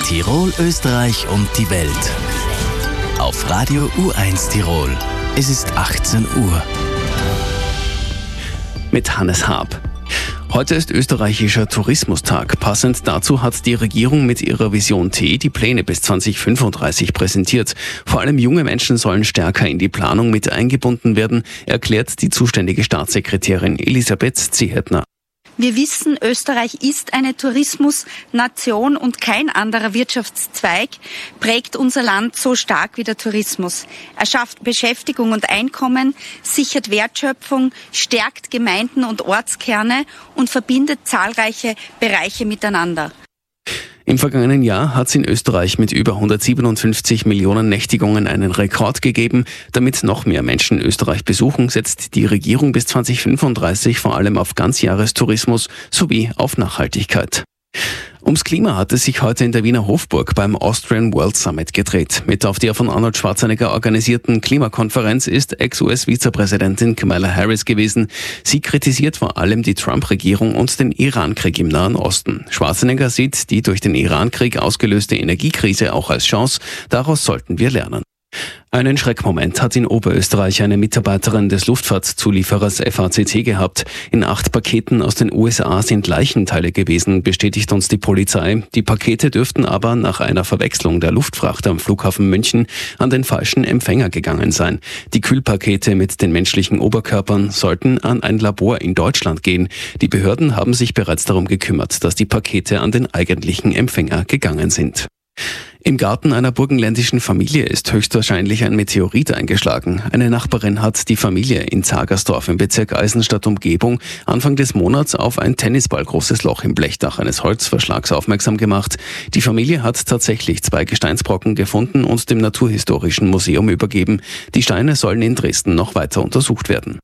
Tirol, Österreich und die Welt. Auf Radio U1 Tirol. Es ist 18 Uhr. Mit Hannes Haab. Heute ist österreichischer Tourismustag. Passend dazu hat die Regierung mit ihrer Vision T die Pläne bis 2035 präsentiert. Vor allem junge Menschen sollen stärker in die Planung mit eingebunden werden, erklärt die zuständige Staatssekretärin Elisabeth Zehetner. Wir wissen, Österreich ist eine Tourismusnation und kein anderer Wirtschaftszweig prägt unser Land so stark wie der Tourismus. Er schafft Beschäftigung und Einkommen, sichert Wertschöpfung, stärkt Gemeinden und Ortskerne und verbindet zahlreiche Bereiche miteinander. Im vergangenen Jahr hat es in Österreich mit über 157 Millionen Nächtigungen einen Rekord gegeben. Damit noch mehr Menschen Österreich besuchen, setzt die Regierung bis 2035 vor allem auf Ganzjahrestourismus sowie auf Nachhaltigkeit. Ums Klima hat es sich heute in der Wiener Hofburg beim Austrian World Summit gedreht. Mit auf der von Arnold Schwarzenegger organisierten Klimakonferenz ist Ex-US-Vizepräsidentin Kamala Harris gewesen. Sie kritisiert vor allem die Trump-Regierung und den Iran-Krieg im Nahen Osten. Schwarzenegger sieht die durch den Iran-Krieg ausgelöste Energiekrise auch als Chance. Daraus sollten wir lernen. Einen Schreckmoment hat in Oberösterreich eine Mitarbeiterin des Luftfahrtzulieferers FACC gehabt. In 8 Paketen aus den USA sind Leichenteile gewesen, bestätigt uns die Polizei. Die Pakete dürften aber nach einer Verwechslung der Luftfracht am Flughafen München an den falschen Empfänger gegangen sein. Die Kühlpakete mit den menschlichen Oberkörpern sollten an ein Labor in Deutschland gehen. Die Behörden haben sich bereits darum gekümmert, dass die Pakete an den eigentlichen Empfänger gegangen sind. Im Garten einer burgenländischen Familie ist höchstwahrscheinlich ein Meteorit eingeschlagen. Eine Nachbarin hat die Familie in Zagersdorf im Bezirk Eisenstadt-Umgebung Anfang des Monats auf ein tennisballgroßes Loch im Blechdach eines Holzverschlags aufmerksam gemacht. Die Familie hat tatsächlich 2 Gesteinsbrocken gefunden und dem Naturhistorischen Museum übergeben. Die Steine sollen in Dresden noch weiter untersucht werden.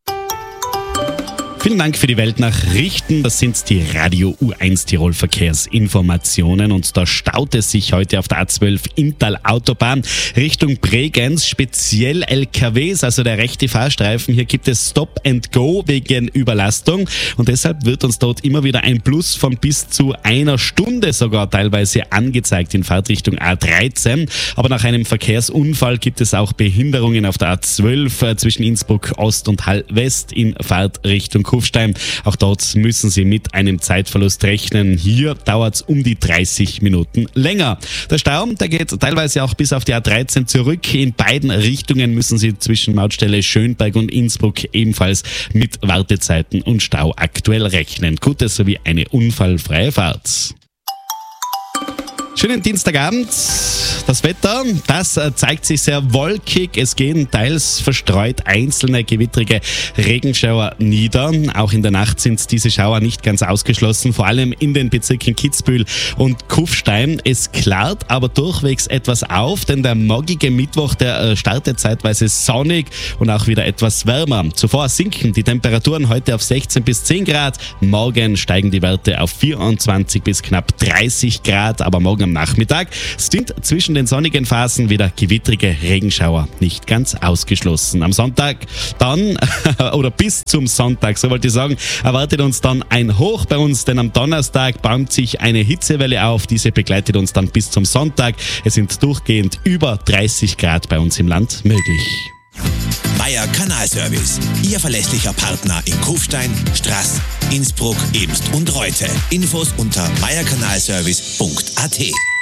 Vielen Dank für die Weltnachrichten. Das sind die Radio U1 Tirol Verkehrsinformationen und da staut es sich heute auf der A12 Inntal-Autobahn Richtung Bregenz, speziell LKWs, also der rechte Fahrstreifen. Hier gibt es Stop and Go wegen Überlastung und deshalb wird uns dort immer wieder ein Plus von bis zu 1 Stunde sogar teilweise angezeigt in Fahrtrichtung A13. Aber nach einem Verkehrsunfall gibt es auch Behinderungen auf der A12 zwischen Innsbruck Ost und Hall West in Fahrtrichtung Kufstein. Auch dort müssen Sie mit einem Zeitverlust rechnen. Hier dauert es um die 30 Minuten länger. Der Stau, der geht teilweise auch bis auf die A13 zurück. In beiden Richtungen müssen Sie zwischen Mautstelle Schönberg und Innsbruck ebenfalls mit Wartezeiten und Stau aktuell rechnen. Gute sowie eine unfallfreie Fahrt. Schönen Dienstagabend. Das Wetter, das zeigt sich sehr wolkig. Es gehen teils verstreut einzelne gewittrige Regenschauer nieder. Auch in der Nacht sind diese Schauer nicht ganz ausgeschlossen, vor allem in den Bezirken Kitzbühel und Kufstein. Es klart aber durchwegs etwas auf, denn der morgige Mittwoch, der startet zeitweise sonnig und auch wieder etwas wärmer. Zuvor sinken die Temperaturen heute auf 16 bis 10 Grad. Morgen steigen die Werte auf 24 bis knapp 30 Grad, aber morgen am Nachmittag sind zwischen den sonnigen Phasen wieder gewittrige Regenschauer nicht ganz ausgeschlossen. Am Sonntag dann, oder bis zum Sonntag, so wollte ich sagen, erwartet uns dann ein Hoch bei uns, denn am Donnerstag bäumt sich eine Hitzewelle auf. Diese begleitet uns dann bis zum Sonntag. Es sind durchgehend über 30 Grad bei uns im Land möglich. Meier Kanalservice, Ihr verlässlicher Partner in Kufstein, Straß, Innsbruck, Eemst und Reute. Infos unter meierkanalservice.at.